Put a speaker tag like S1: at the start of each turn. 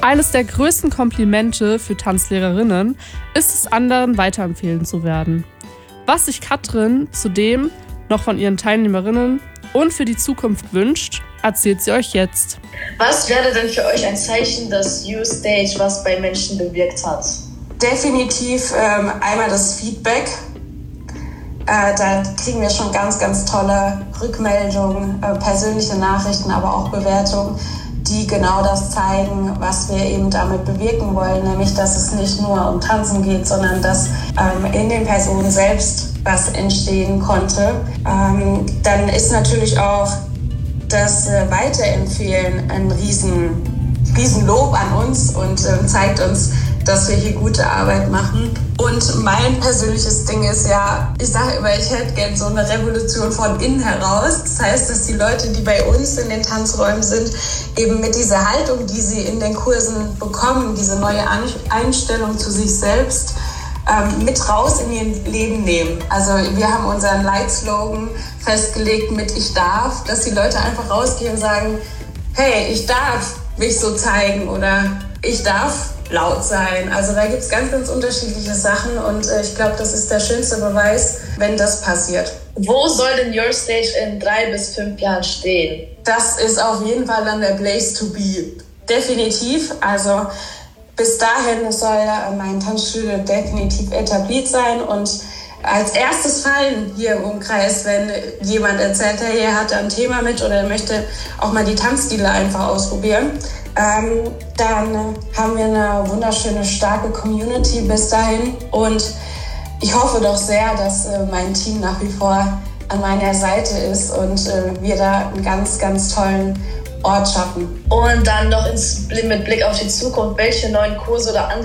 S1: Eines der größten Komplimente für Tanzlehrerinnen ist es, anderen weiterempfehlen zu werden. Was sich Katrin zudem noch von ihren Teilnehmerinnen und für die Zukunft wünscht, erzählt sie euch jetzt.
S2: Was wäre denn für euch ein Zeichen, dass YouStage was bei Menschen bewirkt hat?
S3: Definitiv einmal das Feedback. Da kriegen wir schon ganz, ganz tolle Rückmeldungen, persönliche Nachrichten, aber auch Bewertungen, die genau das zeigen, was wir eben damit bewirken wollen, nämlich dass es nicht nur um Tanzen geht, sondern dass in den Personen selbst was entstehen konnte. Dann ist natürlich auch das Weiterempfehlen ein riesen Lob an uns und zeigt uns, dass wir hier gute Arbeit machen. Und mein persönliches Ding ist ja, ich sage immer, ich hätte gerne so eine Revolution von innen heraus. Das heißt, dass die Leute, die bei uns in den Tanzräumen sind, eben mit dieser Haltung, die sie in den Kursen bekommen, diese neue Einstellung zu sich selbst, mit raus in ihr Leben nehmen. Also wir haben unseren Leitslogan festgelegt mit "Ich darf", dass die Leute einfach rausgehen und sagen, hey, ich darf mich so zeigen oder ich darf laut sein. Also da gibt es ganz, ganz unterschiedliche Sachen und ich glaube, das ist der schönste Beweis, wenn das passiert.
S2: Wo soll denn YouStage in 3 bis 5 Jahren stehen?
S3: Das ist auf jeden Fall dann der Place to be. Definitiv. Also bis dahin soll mein Tanzstudio definitiv etabliert sein und als erstes fallen hier im Umkreis, wenn jemand erzählt, hey, er hat ein Thema mit oder er möchte auch mal die Tanzstile einfach ausprobieren. Dann haben wir eine wunderschöne, starke Community bis dahin und ich hoffe doch sehr, dass mein Team nach wie vor an meiner Seite ist und wir da einen ganz, ganz tollen Ort schaffen.
S2: Und dann noch mit Blick auf die Zukunft, welche neuen Kurse oder